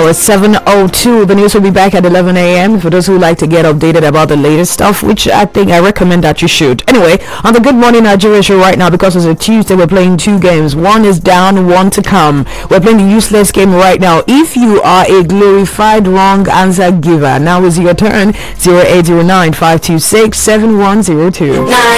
now at 7:02. The news will be back at 11 a.m. For those who like to get updated about the latest stuff, which I recommend that you should. Anyway, on the Good Morning Nigeria show right now, because it's a Tuesday, we're playing two games. One is down, one to come. We're playing the useless game right now. If you are a glorified wrong answer giver, now is your turn. 0809 526 7102.